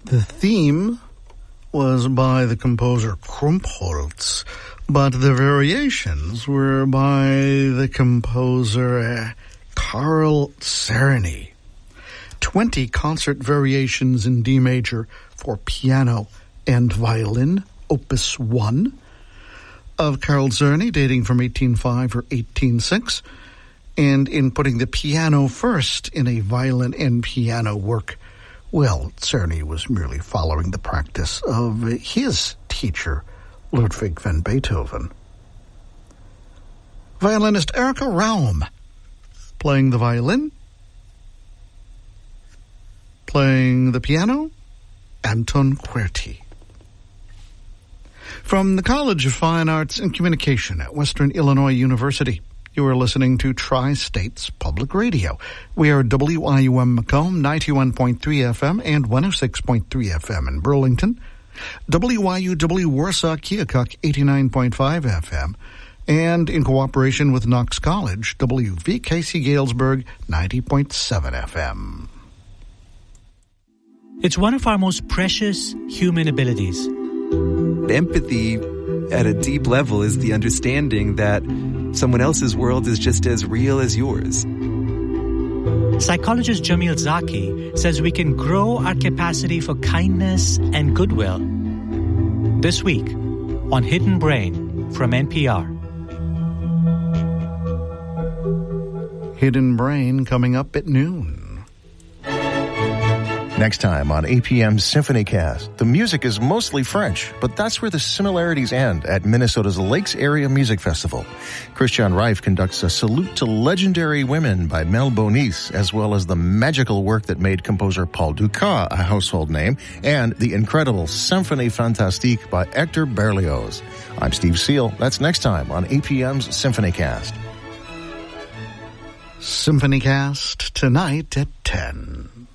The theme was by the composer Krumpholz, but the variations were by the composer Carl Czerny. 20 concert variations in D major for piano and violin, Opus 1, of Carl Czerny, dating from 1805 or 1806, and in putting the piano first in a violin and piano work, well, Czerny was merely following the practice of his teacher, Ludwig van Beethoven. Violinist Erika Raum, playing the violin, playing the piano, Anton Querti. From the College of Fine Arts and Communication at Western Illinois University, you are listening to Tri-States Public Radio. We are WIUM Macomb, 91.3 FM and 106.3 FM in Burlington, WIUW Warsaw Keokuk, 89.5 FM, and in cooperation with Knox College, WVKC Galesburg, 90.7 FM. It's one of our most precious human abilities. Empathy at a deep level is the understanding that someone else's world is just as real as yours. Psychologist Jamil Zaki says we can grow our capacity for kindness and goodwill. This week on Hidden Brain from NPR. Hidden Brain coming up at noon. Next time on APM's SymphonyCast, the music is mostly French, but that's where the similarities end at Minnesota's Lakes Area Music Festival. Christian Reif conducts a salute to legendary women by Mel Bonis, as well as the magical work that made composer Paul Dukas a household name, and the incredible Symphonie Fantastique by Hector Berlioz. I'm Steve Seal. That's next time on APM's SymphonyCast. SymphonyCast tonight at 10.